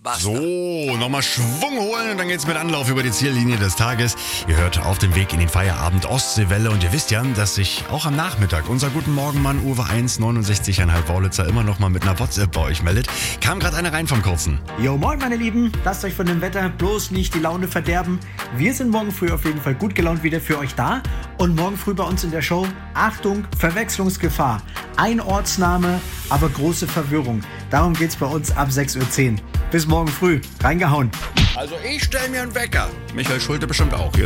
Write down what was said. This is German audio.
Basta. So, nochmal Schwung holen und dann geht's mit Anlauf über die Ziellinie des Tages. Ihr hört auf dem Weg in den Feierabend Ostseewelle und ihr wisst ja, dass sich auch am Nachmittag unser Guten Morgen-Mann Uwe 1, 69,5 Wollitzer immer noch mal mit einer WhatsApp bei euch meldet. Kam gerade eine rein vom Kurzen. Jo, moin meine Lieben, lasst euch von dem Wetter bloß nicht die Laune verderben. Wir sind morgen früh auf jeden Fall gut gelaunt wieder für euch da. Und morgen früh bei uns in der Show, Achtung, Verwechslungsgefahr. Ein Ortsname, aber große Verwirrung. Darum geht's bei uns ab 6:10 Uhr. Bis morgen früh, reingehauen. Also ich stelle mir einen Wecker. Michael Schulte bestimmt auch. Hier